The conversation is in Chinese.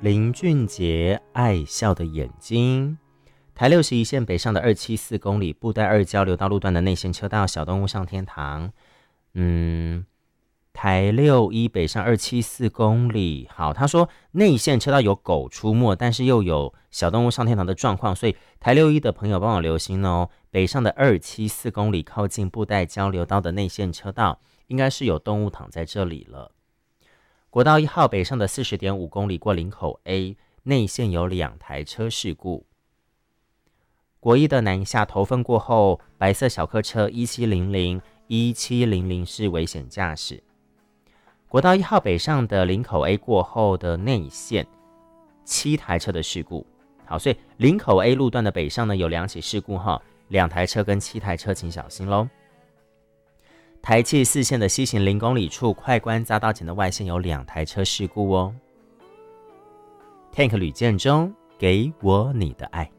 林俊杰爱笑的眼睛。台61线北上的274公里布袋2交流道路段的内线车道，小动物上天堂。台61北上274公里，好，他说内线车道有狗出没，但是又有小动物上天堂的状况，所以台61的朋友帮我留心哦。北上的274公里靠近布袋交流道的内线车道，应该是有动物躺在这里了。国道1号北上的40.5公里过林口 A， 内线有2台车事故。国一的南下头份过后，白色小客车1700是危险驾驶。国道1号北上的林口 A 过后的内线7台车的事故。好，所以林口 A 路段的北上呢有2起事故哈，2台车跟7台车请小心咯。台七4线的西行0公里处快关匝道前的外线有2台车事故哦。Tank 旅建中，给我你的爱。